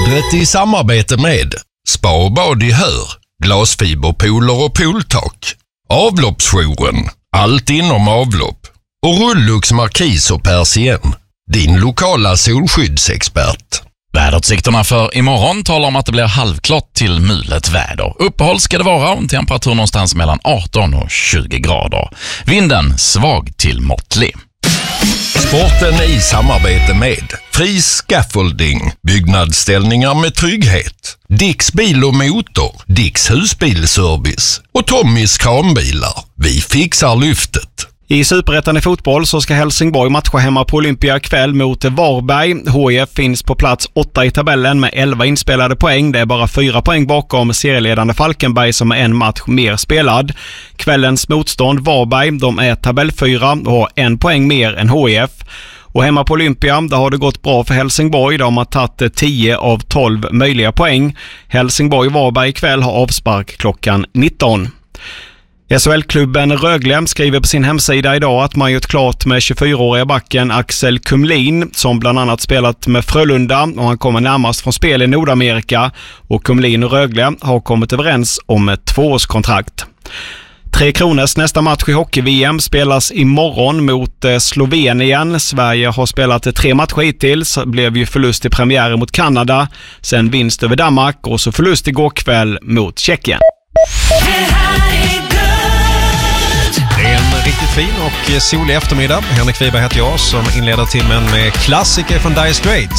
Vädret i samarbete med Spa och bad i Hör, glasfiberpooler och pooltak, Avloppsjouren, allt inom avlopp och Rullux Markis och Persien, din lokala solskyddsexpert. Väderutsikterna för imorgon talar om att det blir halvklart till mulet väder. Uppehåll ska det vara och en temperatur någonstans mellan 18 och 20 grader. Vinden svag till måttlig. Sporten i samarbete med Fri Scaffolding, byggnadsställningar med trygghet, Dicks bil och motor, Dicks husbilservice och Tommys kranbilar. Vi fixar lyftet. I Superettan i fotboll så ska Helsingborg matcha hemma på Olympia kväll mot Varberg. HIF finns på plats 8 i tabellen med 11 inspelade poäng. Det är bara 4 poäng bakom serieledande Falkenberg som är en match mer spelad. Kvällens motstånd Varberg, de är tabell 4 och har 1 poäng mer än HIF. Och hemma på Olympia, där har det gått bra för Helsingborg. De har tagit 10 av 12 möjliga poäng. Helsingborg-Varberg ikväll har avspark klockan 19. SHL-klubben Rögle skriver på sin hemsida idag att man gjort klart med 24-åriga backen Axel Kumlin som bland annat spelat med Frölunda och han kommer närmast från spel i Nordamerika och Kumlin och Rögle har kommit överens om ett 2-årskontrakt. Tre Kronors nästa match i hockey-VM spelas imorgon mot Slovenien. Sverige har spelat 3 matcher hittills, blev ju förlust i premiären mot Kanada, sen vinst över Danmark och så förlust igår kväll mot Tjeckien. En riktigt fin och solig eftermiddag. Henrik Wiberg heter jag som inleder timmen med klassiker från Dire Straits.